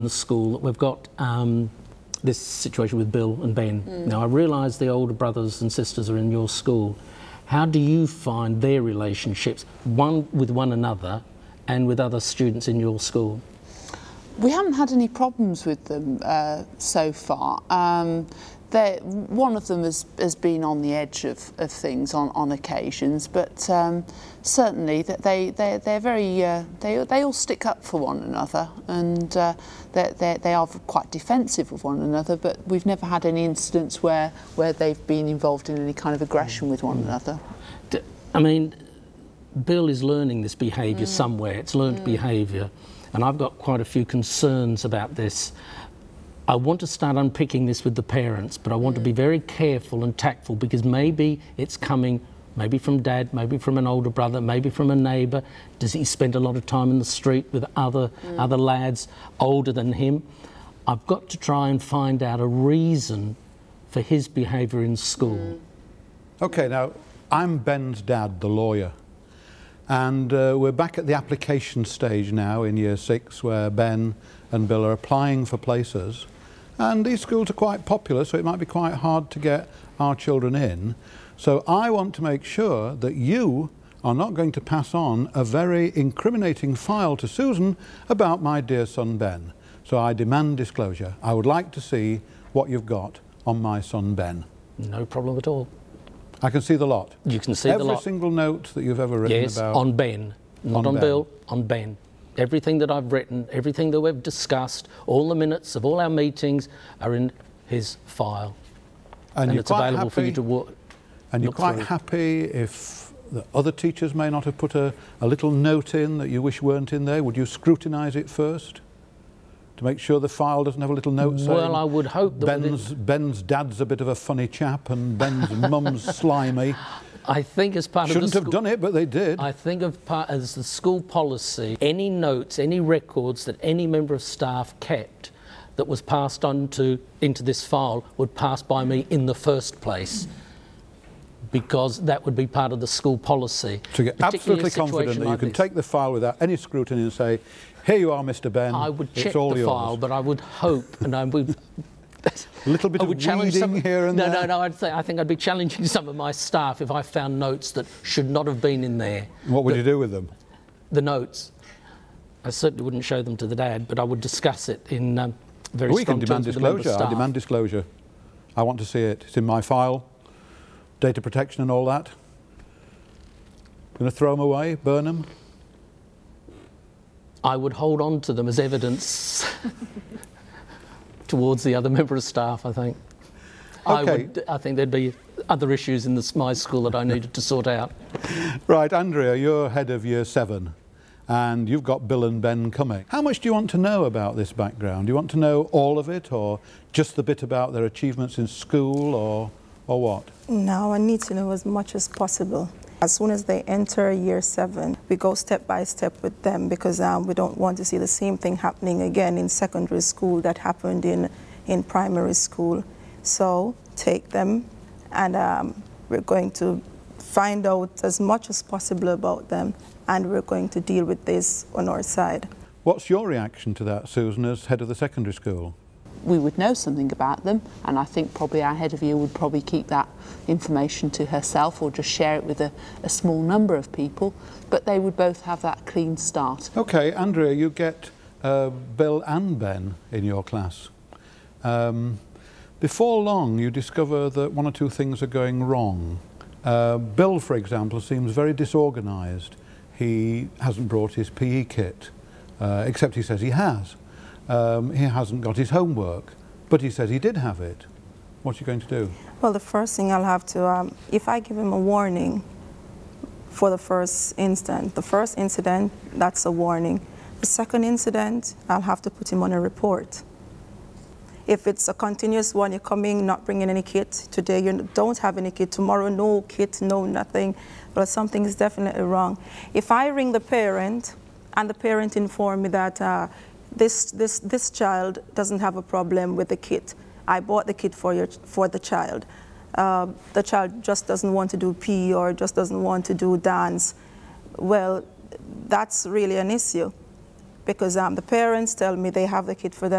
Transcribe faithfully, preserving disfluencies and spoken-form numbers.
the school that we've got um, this situation with Bill and Ben. Mm. Now, I realise the older brothers and sisters are in your school. How do you find their relationships, one with one another and with other students in your school? We haven't had any problems with them uh, so far. Um, one of them has, has been on the edge of, of things on, on occasions, but um, certainly that they, they, they're very, uh, they, they all stick up for one another, and uh, they, they, they are quite defensive of one another, but we've never had any incidents where, where they've been involved in any kind of aggression with one another. I mean, Bill is learning this behaviour mm. somewhere. It's learnt mm. behaviour, and I've got quite a few concerns about this. I want to start unpicking this with the parents, but I want mm. to be very careful and tactful, because maybe it's coming maybe from Dad, maybe from an older brother, maybe from a neighbour. Does he spend a lot of time in the street with other, mm. other lads older than him? I've got to try and find out a reason for his behaviour in school. Mm. OK, now, I'm Ben's dad, the lawyer, and uh, we're back at the application stage now in year six, where Ben and Bill are applying for places, and these schools are quite popular, so it might be quite hard to get our children in. So I want to make sure that you are not going to pass on a very incriminating file to Susan about my dear son Ben. So I demand disclosure. I would like to see what you've got on my son Ben. No problem at all. I can see the lot. You can see Every the lot. Every single note that you've ever written yes, about. Yes, on Ben. Not on, on Ben. Bill, on Ben. Everything that I've written, everything that we've discussed, all the minutes of all our meetings are in his file. And, and you're it's quite available happy, for you to work. And you're quite through. happy if the other teachers may not have put a, a little note in that you wish weren't in there? Would you scrutinise it first to make sure the file doesn't have a little note saying, well, I would hope that Ben's, Ben's dad's a bit of a funny chap and Ben's mum's slimy? I think as part Shouldn't of the have done it, but they did. I think of part as the school policy, any notes, any records that any member of staff kept that was passed on to into this file would pass by me in the first place, because that would be part of the school policy. So you're absolutely confident that you can take the file without any scrutiny and say, here you are, Mister Ben, I would check it's all the yours. file, but I would hope, and I would... A little bit I of would challenge weeding some, here and no, there? No, no, I'd say, I think I'd be challenging some of my staff if I found notes that should not have been in there. What would the, you do with them? The notes. I certainly wouldn't show them to the dad, but I would discuss it in um, very we strong can demand terms with the disclosure. I demand disclosure. I want to see it. It's in my file. Data protection and all that. Going to throw them away, burn them? I would hold on to them as evidence towards the other member of staff, I think. Okay. I, would, I think there'd be other issues in this, my school that I needed to sort out. Right, Andrea, you're head of year seven, and you've got Bill and Ben coming. How much do you want to know about this background? Do you want to know all of it, or just the bit about their achievements in school, or, or what? No, I need to know as much as possible. As soon as they enter year seven, we go step by step with them, because um, we don't want to see the same thing happening again in secondary school that happened in, in primary school. So take them, and um, we're going to find out as much as possible about them, and we're going to deal with this on our side. What's your reaction to that, Susan, as head of the secondary school? We would know something about them, and I think probably our head of year would probably keep that information to herself or just share it with a, a small number of people, but they would both have that clean start. OK, Andrea, you get uh, Bill and Ben in your class. Um, before long, you discover that one or two things are going wrong. Uh, Bill, for example, seems very disorganised. He hasn't brought his P E kit, uh, except he says he has. Um, he hasn't got his homework, but he says he did have it. What are you going to do? Well, the first thing I'll have to, um, if I give him a warning for the first incident, the first incident, that's a warning. The second incident, I'll have to put him on a report. If it's a continuous one, you're coming, not bringing any kit, today you don't have any kit, tomorrow no kit, no nothing, but something is definitely wrong. If I ring the parent, and the parent inform me that uh, This, this, this child doesn't have a problem with the kit. I bought the kit for, your, for the child. Uh, the child just doesn't want to do P E or just doesn't want to do dance. Well, that's really an issue, because um, the parents tell me they have the kit for them.